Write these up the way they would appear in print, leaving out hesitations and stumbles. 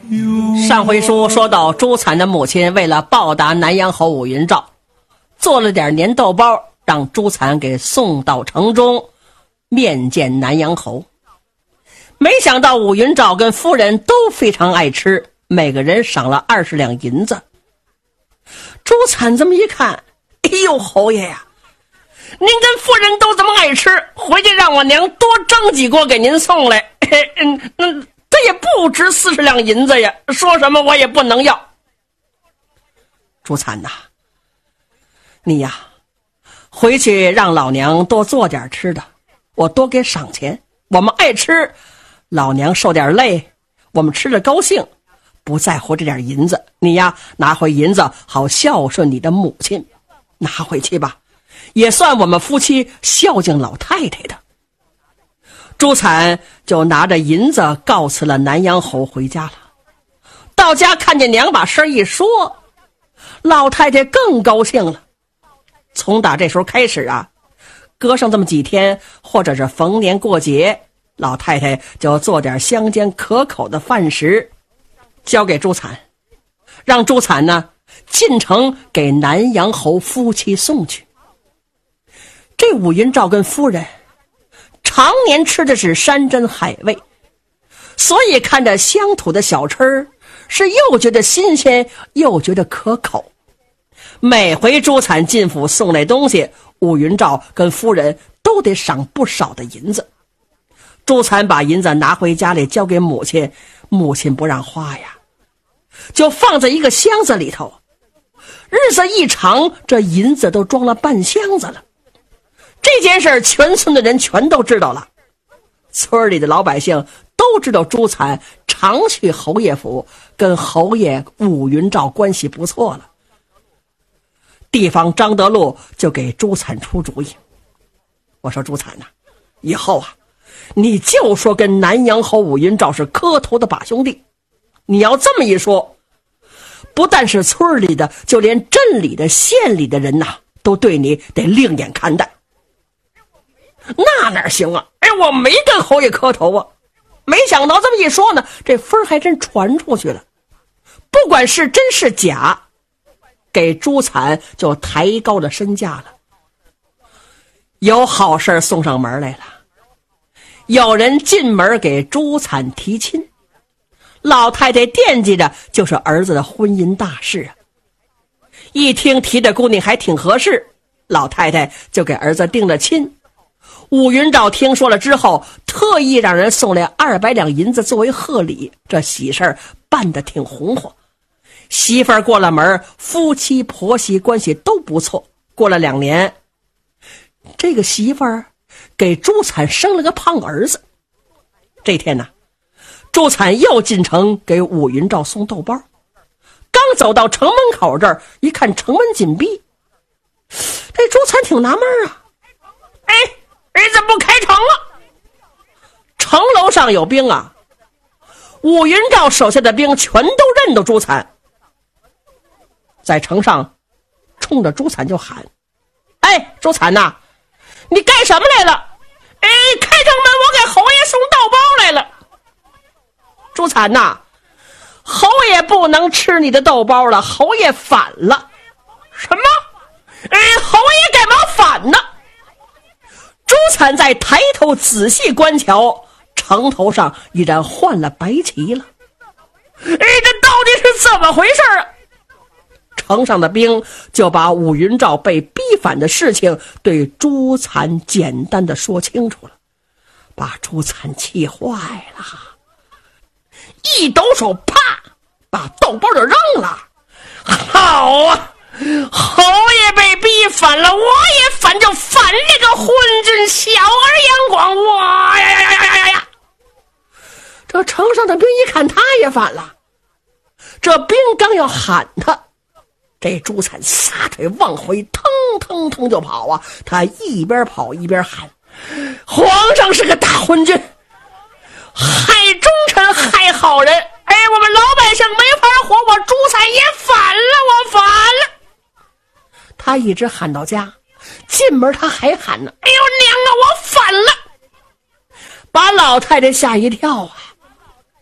上回书说到，朱惨的母亲为了报答南阳侯武云照，做了点粘豆包，让朱惨给送到城中面见南阳侯。没想到武云照跟夫人都非常爱吃，每个人赏了20两银子。朱惨这么一看，哎呦，侯爷呀，您跟夫人都这么爱吃，回去让我娘多蒸几锅给您送来。这也不值40两银子呀，说什么我也不能要。朱惨呐，你呀，回去让老娘多做点吃的，我多给赏钱。我们爱吃，老娘受点累，我们吃着高兴，不在乎这点银子。你呀，拿回银子好孝顺你的母亲，拿回去吧，也算我们夫妻孝敬老太太的。朱惨就拿着银子告辞了南阳侯，回家了。到家看见娘把事一说，老太太更高兴了。从打这时候开始啊，隔上这么几天，或者是逢年过节，老太太就做点香煎可口的饭食交给朱惨，让朱惨呢进城给南阳侯夫妻送去。这武云照跟夫人常年吃的是山珍海味，所以看着乡土的小吃是又觉得新鲜又觉得可口。每回朱惨进府送来东西，武云照跟夫人都得赏不少的银子。朱惨把银子拿回家里交给母亲，母亲不让花呀，就放在一个箱子里头。日子一长，这银子都装了半箱子了。这件事全村的人全都知道了，村里的老百姓都知道朱惨常去侯爷府，跟侯爷武云照关系不错了。地方张德禄就给朱惨出主意，我说朱惨呐，以后啊，你就说跟南阳侯武云照是磕头的把兄弟。你要这么一说，不但是村里的，就连镇里的县里的人呐，都对你得另眼看待。那哪行啊，我没跟侯爷磕头啊。没想到这么一说呢，这风还真传出去了。不管是真是假，给朱惨就抬高了身价了。有好事送上门来了，有人进门给朱惨提亲。老太太惦记着就是儿子的婚姻大事啊。一听提的姑娘还挺合适，老太太就给儿子定了亲。武云照听说了之后，特意让人送来200两银子作为贺礼，这喜事办得挺红火。媳妇儿过了门，夫妻婆媳关系都不错。过了2年，这个媳妇儿给朱惨生了个胖儿子。这天呢，朱惨又进城给武云照送豆包，刚走到城门口这儿，一看城门紧闭，这朱惨挺纳闷啊，怎么不开城了？城楼上有兵啊！武云照手下的兵全都认得朱惨，在城上冲着朱惨就喊：“朱惨呐，你干什么来了？开城门，我给侯爷送豆包来了。”朱惨呐，侯爷不能吃你的豆包了，侯爷反了。什么？侯爷干嘛反呢？朱惨在抬头仔细观瞧，城头上已然换了白旗了。这到底是怎么回事啊？城上的兵就把武云照被逼反的事情对朱惨简单的说清楚了，把朱惨气坏了，一抖手，啪，把豆包就扔了。好啊，侯爷被逼反了，我也反，就反这个昏君小儿杨广！哇呀！这城上的兵一看他也反了，这兵刚要喊他，这朱惨撒腿往回腾腾腾就跑啊！他一边跑一边喊：“皇上是个大昏君，害忠臣，害好人！我们老百姓没法活，我朱惨也反了，我反了！”他一直喊到家，进门他还喊呢：“娘啊，我反了！”把老太太吓一跳啊！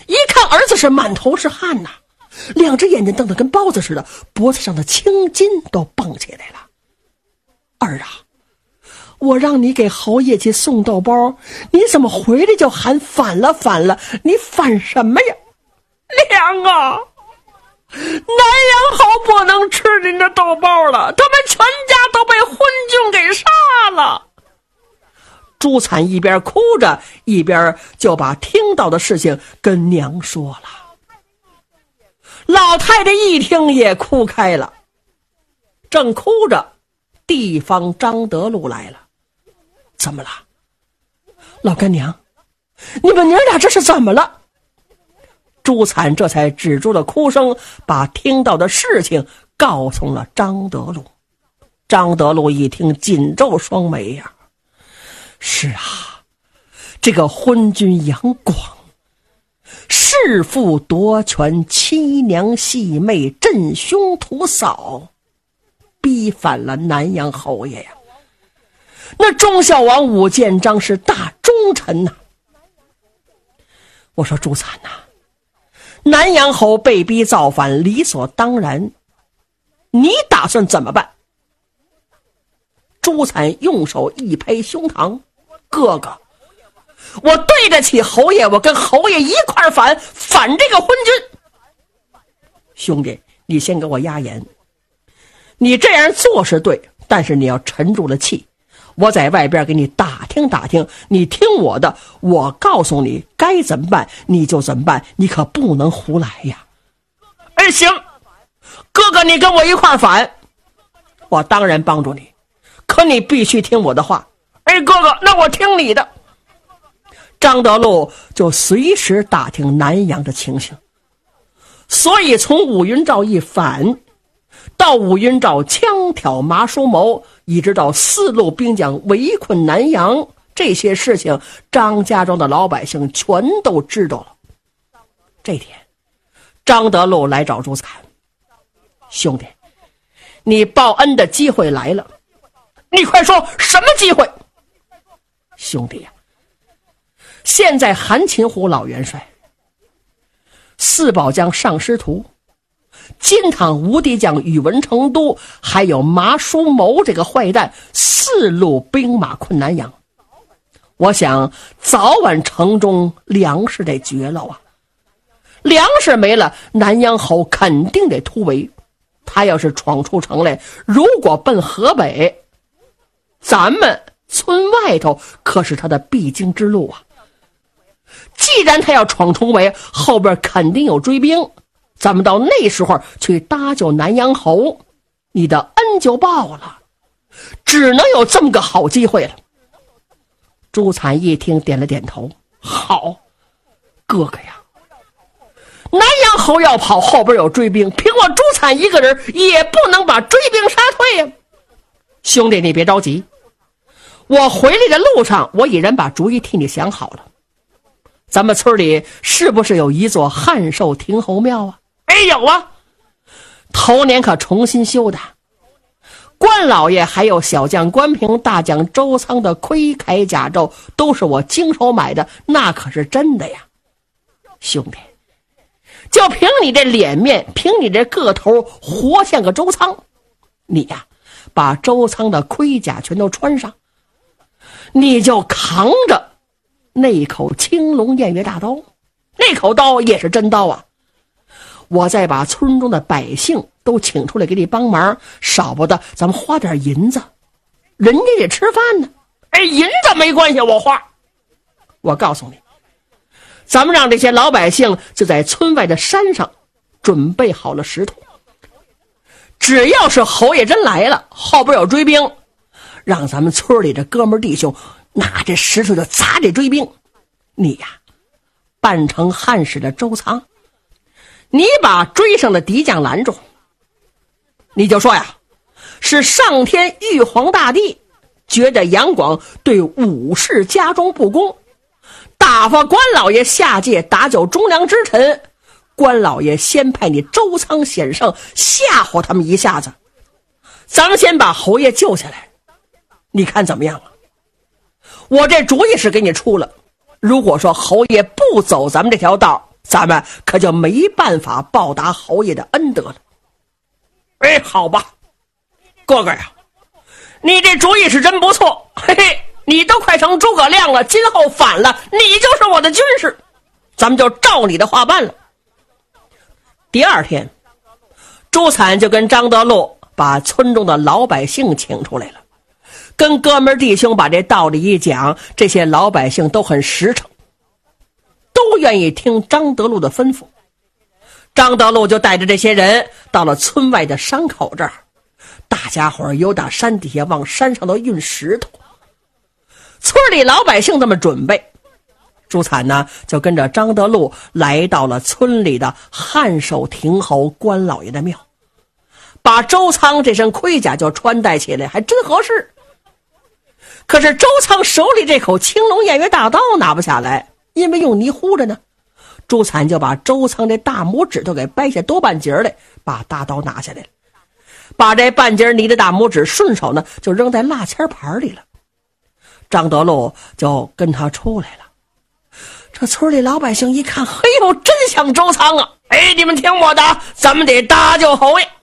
一看儿子是满头是汗呐，两只眼睛瞪得跟包子似的，脖子上的青筋都蹦起来了。儿啊，我让你给侯爷去送豆包，你怎么回来就喊反了？你反什么呀？娘啊，南阳侯不能吃您的豆包了，他们全家都被昏君给杀了。朱惨一边哭着，一边就把听到的事情跟娘说了。老太太一听也哭开了，正哭着，地方张德禄来了。怎么了？老干娘，你们娘俩这是怎么了？朱惨这才止住了哭声，把听到的事情告诉了张德禄。张德禄一听，紧皱双眉呀。是啊，这个昏君杨广弑父夺权，欺娘戏妹，镇凶屠嫂，逼反了南阳侯爷呀。那忠孝王武建章是大忠臣呐。我说朱惨呐，南阳侯被逼造反理所当然，你打算怎么办？朱惨用手一拍胸膛，哥哥，我对得起侯爷，我跟侯爷一块反这个昏君。兄弟，你先给我压言，你这样做是对，但是你要沉住了气，我在外边给你打听打听，你听我的，我告诉你该怎么办你就怎么办，你可不能胡来呀。哎，行，哥哥你跟我一块反，我当然帮助你，可你必须听我的话。哎，哥哥，那我听你的。张德禄就随时打听南阳的情形，所以从武云照一反到武云照枪挑麻叔谋，一直到4路兵将围困南阳，这些事情张家庄的老百姓全都知道了。这天张德禄来找朱惨，兄弟，你报恩的机会来了，你快说什么机会？兄弟呀，现在韩擒虎老元帅、4宝将尚师图、金堂无敌将宇文成都，还有麻叔谋这个坏蛋，4路兵马困南阳。我想早晚城中粮食得绝了啊！粮食没了，南阳侯肯定得突围。他要是闯出城来，如果奔河北，咱们村外头可是他的必经之路啊。既然他要闯出围，后边肯定有追兵，咱们到那时候去搭救南阳侯，你的恩就报了，只能有这么个好机会了。朱惨一听点了点头，好，哥哥呀，南阳侯要跑，后边有追兵，凭我朱惨一个人也不能把追兵杀退呀。兄弟，你别着急，我回来的路上，我已然把主意替你想好了。咱们村里是不是有一座汉寿亭侯庙啊？哎，有啊，头年可重新修的。关老爷还有小将关平、大将周仓的盔铠甲胄都是我经手买的，那可是真的呀。兄弟，就凭你这脸面，凭你这个头，活像个周仓。你呀，把周仓的盔甲全都穿上，你就扛着那口青龙偃月大刀，那口刀也是真刀啊。我再把村中的百姓都请出来给你帮忙，少不得咱们花点银子，人家也吃饭呢。哎，银子没关系，我花。我告诉你，咱们让这些老百姓就在村外的山上准备好了石头，只要是侯爷真来了，后边有追兵，让咱们村里的哥们弟兄拿这石头就砸这追兵。你呀，扮成汉使的周仓，你把追上的敌将拦住，你就说呀，是上天玉皇大帝觉得杨广对武士家中不公，打发关老爷下界打救忠良之臣，关老爷先派你周仓险胜，吓唬他们一下子，咱们先把侯爷救下来，你看怎么样啊？我这主意是给你出了，如果说侯爷不走咱们这条道， 咱们可就没办法报答侯爷的恩德了。哎，好吧，哥哥呀，你这主意是真不错，嘿嘿，你都快成诸葛亮了，今后反了，你就是我的军师，咱们就照你的话办了。第二天，朱惨就跟张德禄把村中的老百姓请出来了，跟哥们弟兄把这道理一讲，这些老百姓都很实诚，都愿意听张德禄的吩咐。张德禄就带着这些人到了村外的山口这儿，大家伙由打山底下往山上头运石头。村里老百姓这么准备，朱惨呢就跟着张德禄来到了村里的汉寿亭侯关老爷的庙，把周仓这身盔甲就穿戴起来，还真合适。可是周仓手里这口青龙偃月大刀拿不下来，因为用泥糊着呢。朱惨就把周仓这大拇指头给掰下多半截来，把大刀拿下来了，把这半截泥的大拇指顺手呢就扔在蜡签盘里了。张德禄就跟他出来了。这村里老百姓一看，嘿呦，真像周仓啊！哎，你们听我的，咱们得搭救侯爷。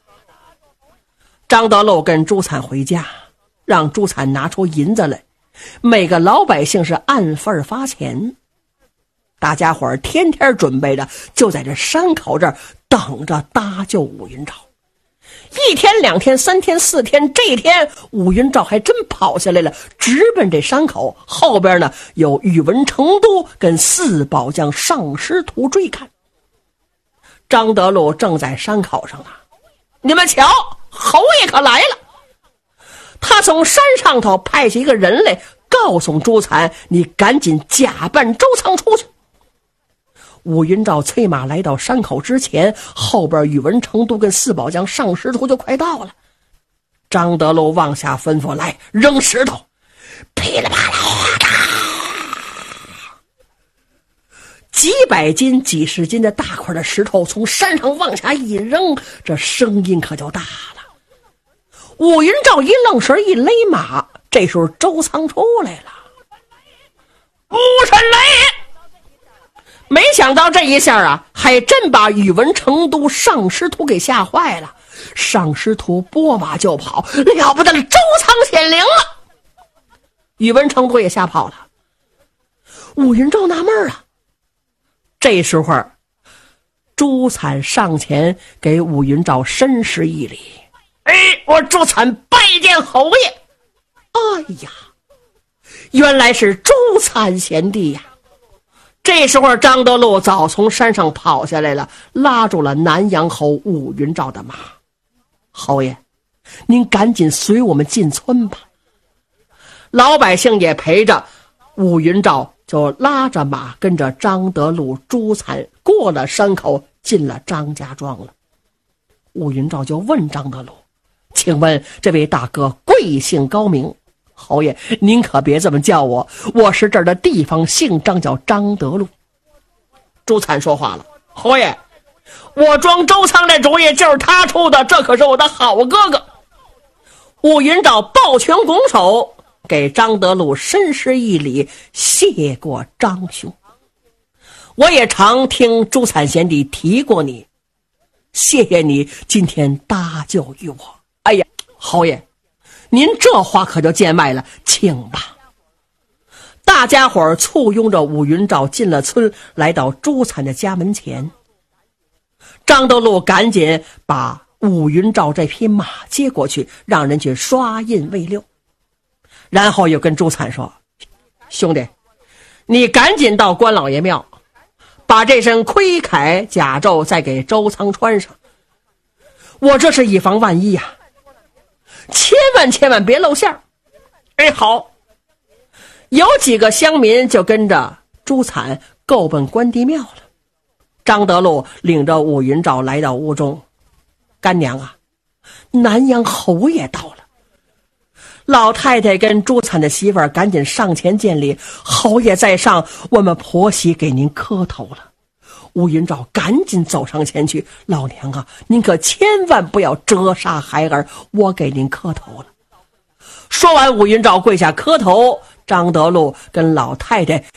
张德禄跟朱惨回家，让朱惨拿出银子来，每个老百姓是按份发钱。大家伙儿天天准备着，就在这山口这儿等着搭救武云照。1天2天3天4天，这天武云照还真跑下来了，直奔这山口。后边呢有宇文成都跟4宝将上师徒追赶。张德禄正在山口上啊，你们瞧，侯爷可来了。他从山上头派下一个人来，告诉朱惨，你赶紧假扮周仓出去。武云照催马来到山口之前，后边宇文成都跟4宝将上师徒就快到了。张德禄往下吩咐，来扔石头，噼里啪啦哗啦，几百斤几十斤的大块的石头从山上往下一扔，这声音可就大了。武云照一愣神，一勒马，这时候周仓出来了。武神雷！没想到这一下啊，还真把宇文成都上师徒给吓坏了。上师徒拨马就跑，了不得了，周仓显灵了。宇文成都也吓跑了。武云照纳闷啊，这时候朱惨上前给武云照深施一礼，哎，我朱惨拜见侯爷。哎呀，原来是朱惨贤弟呀。这时候张德禄早从山上跑下来了，拉住了南阳侯武云照的马。侯爷，您赶紧随我们进村吧。老百姓也陪着武云照，就拉着马跟着张德禄、朱惨过了山口，进了张家庄了。武云照就问张德禄，请问这位大哥贵姓高名？侯爷，您可别这么叫我，我是这儿的地方姓张，叫张德禄。朱惨说话了，侯爷，我装周仓这主意就是他出的，这可是我的好哥哥。武云照抱拳拱手，给张德禄深施一礼，谢过张兄。我也常听朱惨贤弟提过你，谢谢你今天搭救于我。哎呀，侯爷，您这话可就见外了，请吧。大家伙儿簇拥着武云照进了村，来到朱惨的家门前。张德禄赶紧把武云照这匹马接过去，让人去刷印为六。然后又跟朱惨说，兄弟，你赶紧到关老爷庙，把这身盔铠甲胄再给周仓穿上，我这是以防万一呀，千万别露馅儿。哎，好。有几个乡民就跟着朱惨够奔关帝庙了。张德禄领着武云照来到屋中，干娘啊，南阳侯爷到了。老太太跟朱惨的媳妇儿赶紧上前见礼，侯爷在上，我们婆媳给您磕头了。武云照赶紧走上前去，老娘啊，您可千万不要折杀孩儿，我给您磕头了。说完，武云照跪下磕头，张德禄跟老太太